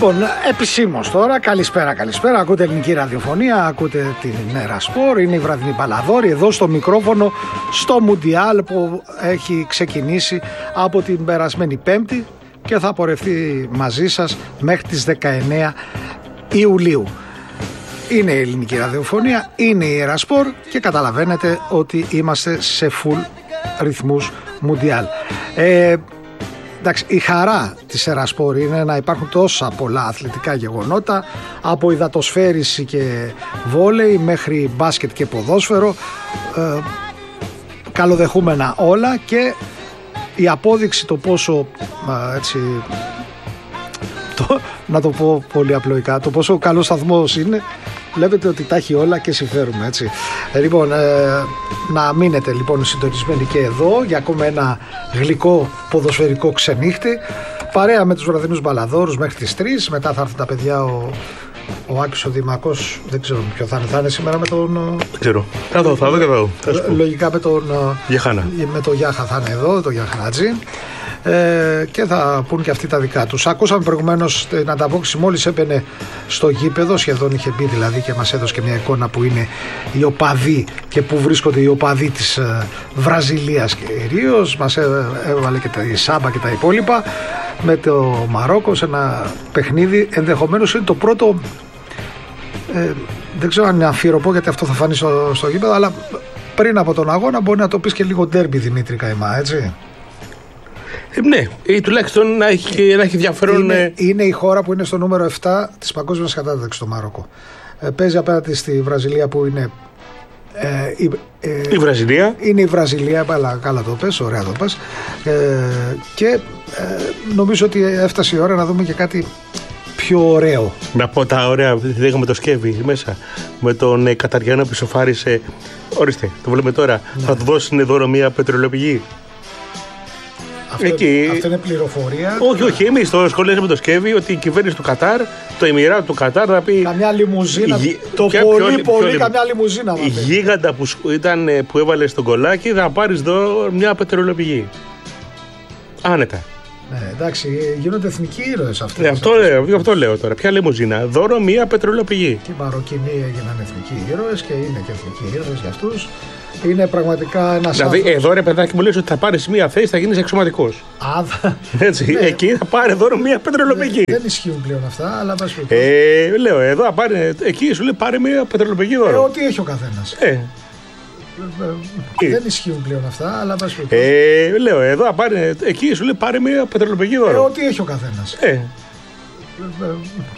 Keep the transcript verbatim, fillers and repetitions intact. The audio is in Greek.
Λοιπόν, επισήμως τώρα, καλησπέρα, καλησπέρα. Ακούτε ελληνική ραδιοφωνία, ακούτε την Νέρα Σπορ. Είναι η βραδινή Παλαδόρη εδώ στο μικρόφωνο στο Μουντιάλ που έχει ξεκινήσει από την περασμένη Πέμπτη και θα πορευτεί μαζί σας μέχρι τις δεκαεννέα Ιουλίου. Είναι η ελληνική ραδιοφωνία, είναι η Νέρα Σπορ και καταλαβαίνετε ότι είμαστε σε full ρυθμούς Μουντιάλ. Ε, Εντάξει, η χαρά της Ερασπόρ είναι να υπάρχουν τόσα πολλά αθλητικά γεγονότα, από υδατοσφαίριση και βόλεϊ μέχρι μπάσκετ και ποδόσφαιρο, ε, καλοδεχούμενα όλα, και η απόδειξη το πόσο ε, έτσι, το, να το πω πολύ απλοϊκά, το πόσο καλός σταθμός είναι. Βλέπετε ότι τα έχει όλα και συμφέρουμε, έτσι. Ε, λοιπόν, ε, να μείνετε λοιπόν συντονισμένοι και εδώ για ακόμα ένα γλυκό ποδοσφαιρικό ξενύχτη. Παρέα με τους βραδινούς μπαλαδόρους μέχρι τις τρεις. Μετά θα έρθουν τα παιδιά, ο, ο Άκης ο Δημακός. Δεν ξέρω ποιο θα είναι. Θα είναι σήμερα με τον... Δεν ξέρω. Θα δω, θα δω και θα δω. Λογικά με τον... Γιάχανα. Με τον Γιάχα θα είναι εδώ, τον Γιάχανατζή. Ε, και θα πούν και αυτοί τα δικά τους. Ακούσαμε προηγουμένως την ανταπόκριση μόλις έμπαινε στο γήπεδο, σχεδόν είχε μπει δηλαδή, και μας έδωσε και μια εικόνα που είναι οι οπαδοί και που βρίσκονται οι οπαδοί της ε, Βραζιλίας κυρίως. Μας έ, έβαλε και τα Σάμπα και τα υπόλοιπα με το Μαρόκο σε ένα παιχνίδι, ενδεχομένως είναι το πρώτο, ε, δεν ξέρω αν είναι αμφίροπο γιατί αυτό θα φανεί στο, στο γήπεδο, αλλά πριν από τον αγώνα μπορεί να το πεις και λίγο ντέρμπι, Δημήτρη Καϊμά, έτσι. Ε, ναι, ή τουλάχιστον να έχει, να έχει ενδιαφέρον. Είναι, είναι η χώρα που είναι στο νούμερο επτά της παγκόσμιας κατάταξης, το Μαρόκο. Ε, παίζει απέναντι στη Βραζιλία που είναι. Ε, η, ε, η Βραζιλία. Είναι η Βραζιλία, αλλά καλά το πες, ωραία το πες. Ε, και ε, νομίζω ότι έφτασε η ώρα να δούμε και κάτι πιο ωραίο. Να πω τα ωραία, λέγαμε το σκεύη μέσα. Με τον ε, Καταριανό που σοφάρισε. Ορίστε, το βλέπουμε τώρα. Ναι. Θα του δώσουν δώρο μια πετρελαιοπηγή. Αυτό, Εκεί... αυτό είναι πληροφορία. Όχι, όχι. Εμείς το σχολιάσαμε το σκεύη ότι η κυβέρνηση του Κατάρ, το Εμιράτο του Κατάρ θα πει. Καμιά λιμουζίνα. Γι... Το ποιο, πολύ, ποιο, πολύ, ποιο, καμιά λιμουζίνα. Η γίγαντα που, ήταν, που έβαλε στον κολλάκι θα πάρει εδώ μια πετρελαιοπηγή. Άνετα. Ναι, εντάξει, γίνονται εθνικοί ήρωες αυτοί. Ε, αυτό, αυτό, αυτό λέω τώρα. Ποια λιμουζίνα. Δώρο μια πετρελαιοπηγή. Και οι Μαροκινοί έγιναν εθνικοί ήρωες και είναι και εθνικοί ήρωες για αυτούς. Είναι πραγματικά ένα. Δηλαδή, άνθρωπος... εδώ ρε παιδάκι μου λες ότι θα πάρεις μία θέση, θα γίνεις εξωματικός. Α, έτσι. Ναι. Εκεί θα πάρει δώρο μία πετρελαιοπηγή. Δεν, δεν ισχύουν πλέον αυτά, αλλά πας πει. Ε, λέω, εδώ θα πάρει. Εκεί σου λέει πάρει μία πετρελαιοπηγή δώρο. Ε, ό,τι έχει ο καθένας. Ε. Ε, δεν ισχύουν πλέον αυτά, αλλά πας πει. Ε, λέω, εδώ θα πάρει. Εκεί σου λέει πάρει μία πετρελαιοπηγή δώρο. Ε, ό,τι έχει ο καθένας. Ε.